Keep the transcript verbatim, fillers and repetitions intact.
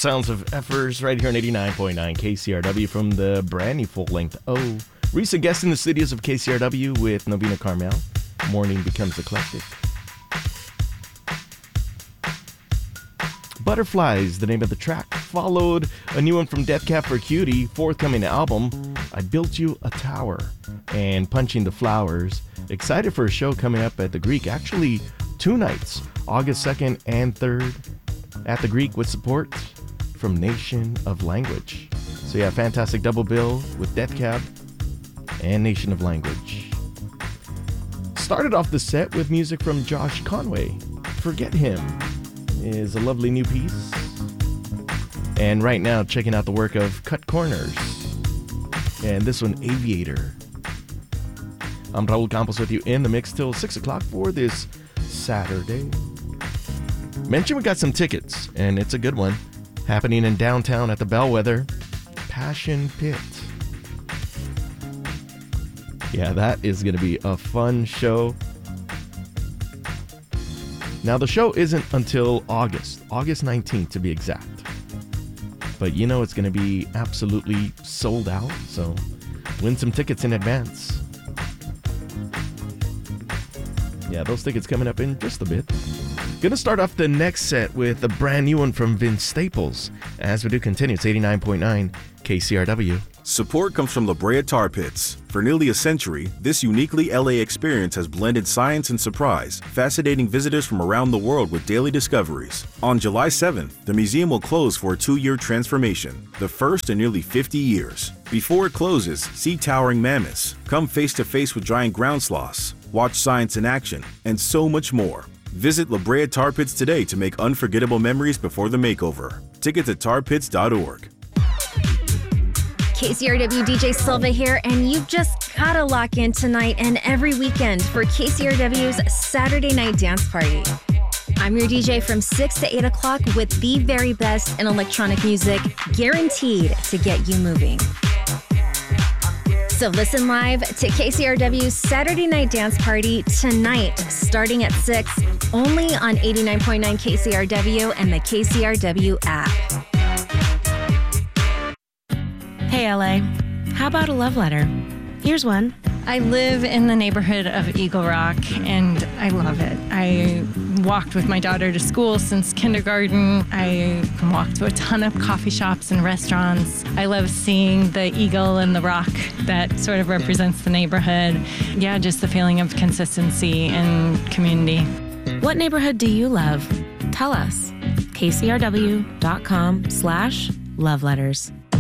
Sounds of Effers right here on eighty-nine point nine K C R W from the brand new full-length O. Recent guest in the studios of K C R W with Novena Carmel. Morning Becomes Eclectic. Butterflies, the name of the track. Followed a new one from Death Cab for Cutie, forthcoming album, I Built You a Tower, and Punching the Flowers. Excited for a show coming up at the Greek. Actually, two nights, August second and third, at the Greek with support from Nation of Language. So yeah, fantastic double bill with Death Cab and Nation of Language. Started off the set with music from Josh Conway. Forget Him is a lovely new piece. And right now, checking out the work of Cut Corners. And this one, Aviator. I'm Raul Campos with you in the mix till six o'clock for this Saturday. Mention we got some tickets, and it's a good one. Happening in downtown at the Bellwether. Passion Pit. Yeah, that is going to be a fun show. Now, the show isn't until August, August nineteenth to be exact. But you know it's going to be absolutely sold out, so win some tickets in advance. Yeah, those tickets coming up in just a bit. Gonna start off the next set with a brand new one from Vince Staples. As we do continue, it's eighty-nine point nine K C R W. Support comes from La Brea Tar Pits. For nearly a century, this uniquely L A experience has blended science and surprise, fascinating visitors from around the world with daily discoveries. On July seventh, the museum will close for a two-year transformation, the first in nearly fifty years. Before it closes, see towering mammoths, come face-to-face with giant ground sloths, watch science in action, and so much more. Visit La Brea Tar Pits today to make unforgettable memories before the makeover. Tickets at tar pits dot org. K C R W D J Silva here, and you've just gotta lock in tonight and every weekend for K C R W's Saturday Night Dance Party. I'm your D J from six to eight o'clock with the very best in electronic music, guaranteed to get you moving. So listen live to K C R W's Saturday Night Dance Party tonight, starting at six, only on eighty-nine point nine K C R W and the K C R W app. Hey, L A, how about a love letter? Here's one. I live in the neighborhood of Eagle Rock, and I love it. I walked with my daughter to school since kindergarten. I can walk to a ton of coffee shops and restaurants. I love seeing the eagle and the rock that sort of represents the neighborhood. Yeah, just the feeling of consistency and community. What neighborhood do you love? Tell us. K C R W dot com slash love letters.